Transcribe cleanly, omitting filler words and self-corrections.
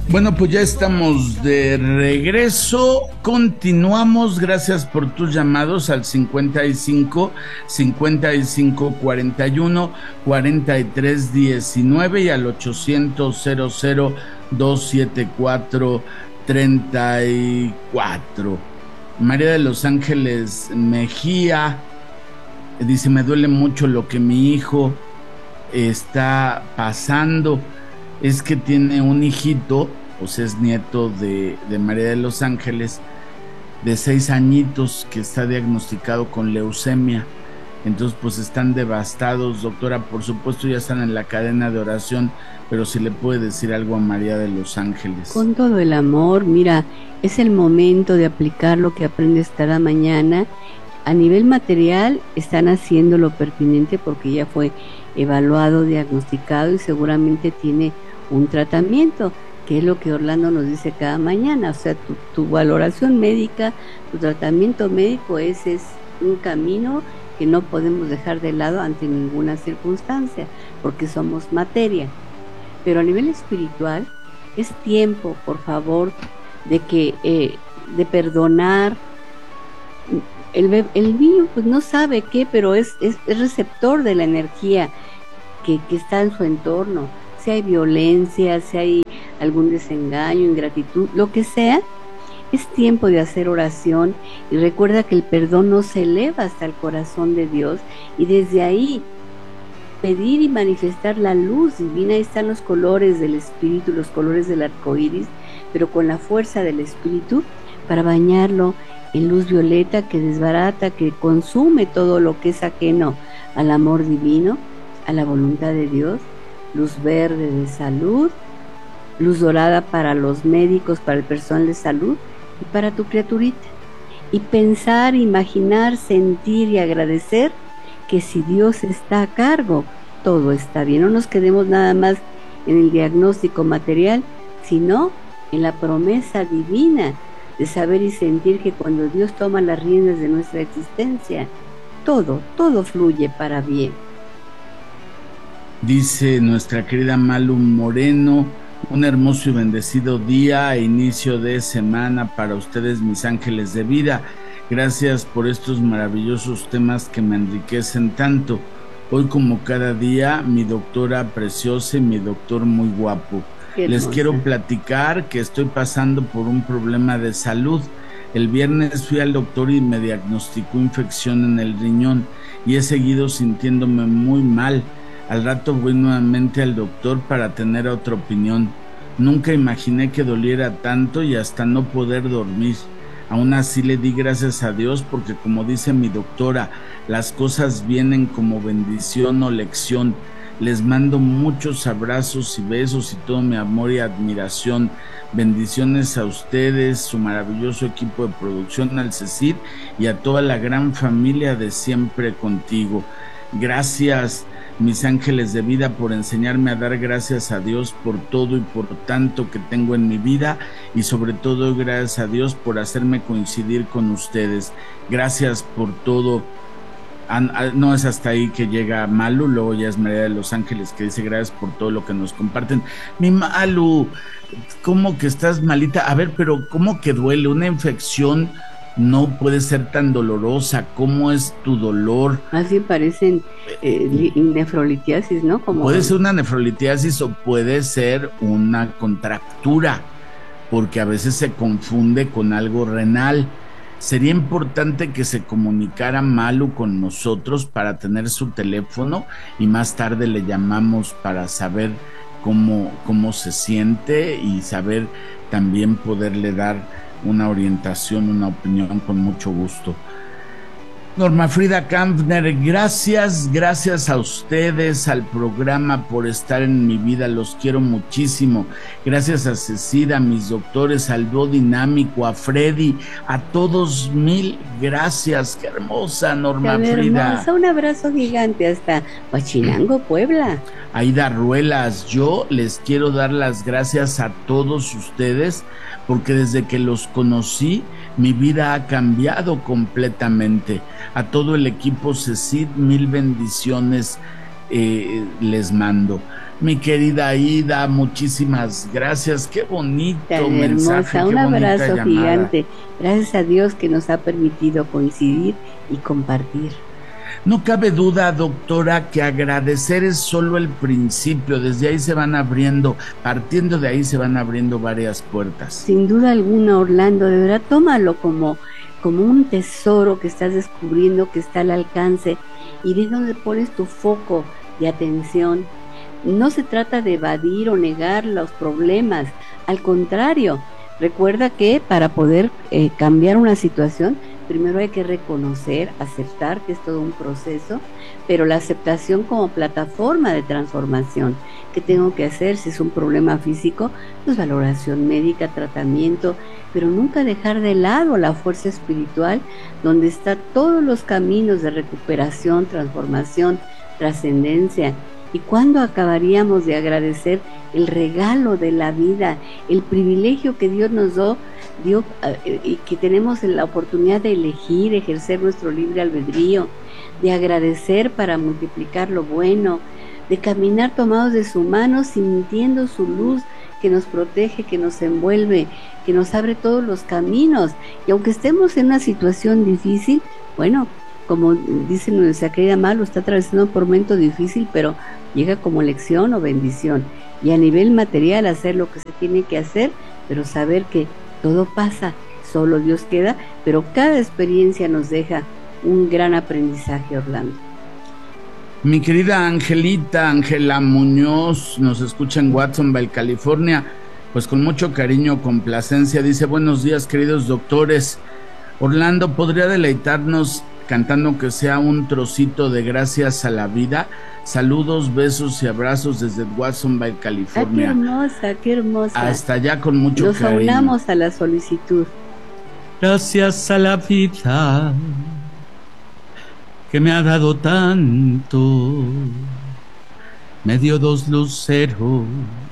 Bueno, pues ya estamos de regreso. Continuamos. Gracias por tus llamados al 55 41 43 19 y al 800 274 34. María de los Ángeles Mejía dice: me duele mucho lo que mi hijo está pasando. Es que tiene un hijito, pues es nieto de María de los Ángeles, de 6 añitos, que está diagnosticado con leucemia. Entonces pues están devastados, doctora. Por supuesto ya están en la cadena de oración, pero si le puede decir algo a María de los Ángeles. Con todo el amor, mira, es el momento de aplicar lo que aprendes cada mañana. A nivel material están haciendo lo pertinente porque ya fue evaluado, diagnosticado y seguramente tiene un tratamiento, que es lo que Orlando nos dice cada mañana. O sea, tu valoración médica, tu tratamiento médico, ese es un camino que no podemos dejar de lado ante ninguna circunstancia, porque somos materia. Pero a nivel espiritual es tiempo, por favor, de perdonar. El niño pues no sabe qué, pero es receptor de la energía que está en su entorno. Si hay violencia, si hay algún desengaño, ingratitud, lo que sea, es tiempo de hacer oración. Y recuerda que el perdón no se eleva hasta el corazón de Dios, y desde ahí pedir y manifestar la luz divina. Ahí están los colores del espíritu, los colores del arco iris, pero con la fuerza del espíritu para bañarlo en luz violeta que desbarata, que consume todo lo que es ajeno al amor divino, a la voluntad de Dios. Luz verde de salud, luz dorada para los médicos, para el personal de salud y para tu criaturita. Y pensar, imaginar, sentir y agradecer que si Dios está a cargo, todo está bien. No nos quedemos nada más en el diagnóstico material, sino en la promesa divina de saber y sentir que cuando Dios toma las riendas de nuestra existencia, todo fluye para bien. Dice nuestra querida Malu Moreno: un hermoso y bendecido día e inicio de semana para ustedes, mis ángeles de vida. Gracias por estos maravillosos temas que me enriquecen tanto. Hoy, como cada día, mi doctora preciosa y mi doctor muy guapo. Les quiero platicar que estoy pasando por un problema de salud. El viernes fui al doctor y me diagnosticó infección en el riñón y he seguido sintiéndome muy mal. Al rato voy nuevamente al doctor para tener otra opinión. Nunca imaginé que doliera tanto y hasta no poder dormir. Aún así le di gracias a Dios porque, como dice mi doctora, las cosas vienen como bendición o lección. Les mando muchos abrazos y besos y todo mi amor y admiración. Bendiciones a ustedes, su maravilloso equipo de producción, al CECID y a toda la gran familia de Siempre Contigo. Gracias, mis ángeles de vida, por enseñarme a dar gracias a Dios por todo y por tanto que tengo en mi vida, y sobre todo gracias a Dios por hacerme coincidir con ustedes. Gracias por todo. No es hasta ahí que llega Malu, luego ya es María de los Ángeles, que dice: gracias por todo lo que nos comparten. Mi Malu, ¿cómo que estás malita? A ver, pero ¿cómo que duele? Una infección no puede ser tan dolorosa. ¿Cómo es tu dolor? Más bien parecen nefrolitiasis, ¿no? Puede ser una nefrolitiasis o puede ser una contractura, porque a veces se confunde con algo renal. Sería importante que se comunicara Malu con nosotros para tener su teléfono y más tarde le llamamos para saber cómo se siente y saber también poderle dar una orientación, una opinión con mucho gusto. Norma Frida Kampner, gracias a ustedes, al programa, por estar en mi vida, los quiero muchísimo. Gracias a Cecida, a mis doctores, al dúo dinámico, a Freddy, a todos, mil gracias. Qué hermosa, Norma Frida. Hermosa. Un abrazo gigante hasta Huachinango, Puebla. Aida Ruelas, yo les quiero dar las gracias a todos ustedes, porque desde que los conocí, mi vida ha cambiado completamente. A todo el equipo CECID, mil bendiciones. les mando. Mi querida Ida, muchísimas gracias. Qué bonito Tan mensaje, hermosa, qué un bonita abrazo llamada. gigante. Gracias a Dios que nos ha permitido coincidir y compartir. No cabe duda, doctora, que agradecer es solo el principio. Desde ahí se van abriendo, partiendo de ahí se van abriendo varias puertas. Sin duda alguna, Orlando, de verdad, tómalo como un tesoro que estás descubriendo, que está al alcance, y de donde pones tu foco de atención. No se trata de evadir o negar los problemas, al contrario, recuerda que para poder cambiar una situación, primero hay que reconocer, aceptar que es todo un proceso, pero la aceptación como plataforma de transformación. ¿Qué tengo que hacer? Si es un problema físico, pues valoración médica, tratamiento, pero nunca dejar de lado la fuerza espiritual, donde están todos los caminos de recuperación, transformación, trascendencia. ¿Y cuándo acabaríamos de agradecer el regalo de la vida, el privilegio que Dios nos dio y que tenemos la oportunidad de elegir, ejercer nuestro libre albedrío, de agradecer para multiplicar lo bueno, de caminar tomados de su mano, sintiendo su luz que nos protege, que nos envuelve, que nos abre todos los caminos? Y aunque estemos en una situación difícil, bueno, como dice nuestra querida Malu, está atravesando un momento difícil, pero llega como lección o bendición. Y a nivel material, hacer lo que se tiene que hacer, pero saber que todo pasa, solo Dios queda, pero cada experiencia nos deja un gran aprendizaje, Orlando. Mi querida Angelita, Ángela Muñoz, nos escucha en Watsonville, California, pues con mucho cariño, complacencia, dice: buenos días, queridos doctores. Orlando, ¿podría deleitarnos cantando que sea un trocito de Gracias a la Vida? Saludos, besos y abrazos desde Watsonville, California. Ah, qué hermosa, qué hermosa. Hasta allá con mucho cariño. Nos aunamos a la solicitud. Gracias a la vida que me ha dado tanto, me dio 2 luceros